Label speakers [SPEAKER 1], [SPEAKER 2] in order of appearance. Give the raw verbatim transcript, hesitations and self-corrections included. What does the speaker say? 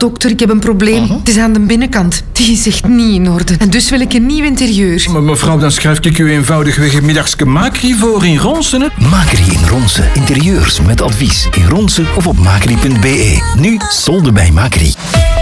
[SPEAKER 1] dokter, ik heb een probleem.
[SPEAKER 2] Uh-huh.
[SPEAKER 1] Het is aan de binnenkant. Die is echt niet in orde. En dus wil ik een nieuw interieur.
[SPEAKER 3] Maar mevrouw, dan schrijf ik u eenvoudigweg een middagske Macri voor in Ronsen. Hè?
[SPEAKER 2] Macri in Ronsen. Interieurs met advies. In Ronsen of op macri punt be. Nu solden bij Macri.